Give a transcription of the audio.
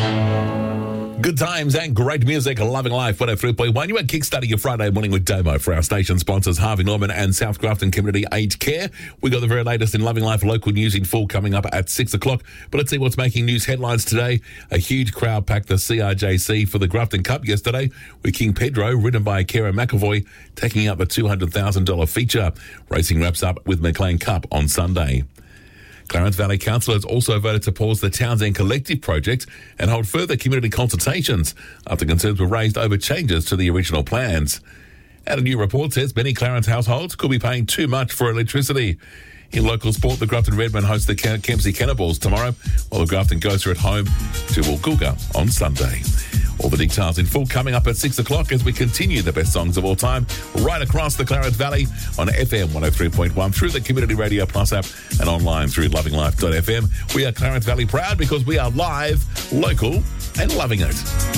Good times and great music, Loving Life 103.1. You are kickstarting your Friday morning with Domo for our station sponsors, Harvey Norman and South Grafton Community Aged Care. We got the very latest in Loving Life local news in full coming up at 6 o'clock. But let's see what's making news headlines today. A huge crowd packed the CRJC for the Grafton Cup yesterday, with King Pedro, ridden by Kara McAvoy, taking out the $200,000 feature. Racing wraps up with McLean Cup on Sunday. Clarence Valley councillors also voted to pause the Townsend Collective project and hold further community consultations after concerns were raised over changes to the original plans. And a new report says many Clarence households could be paying too much for electricity. In local sport, the Grafton Redmen host the Kempsey Cannibals tomorrow, while the Grafton Ghosts are at home to Woolgoolga on Sunday. All the details in full coming up at 6 o'clock as we continue the best songs of all time right across the Clarence Valley on FM 103.1 through the Community Radio Plus app and online through lovinglife.fm. We are Clarence Valley proud because we are live, local and loving it.